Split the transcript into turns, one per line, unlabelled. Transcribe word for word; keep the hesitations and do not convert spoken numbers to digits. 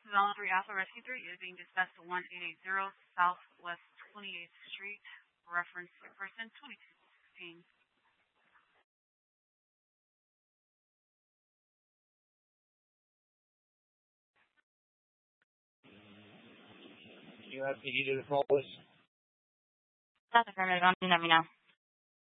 Development three Alpha Rescue three is being dispatched to one eight eight zero Southwest twenty-eighth Street, reference person twenty-two sixteen.
You have P D to the call list?
That's affirmative. I'm doing that right now.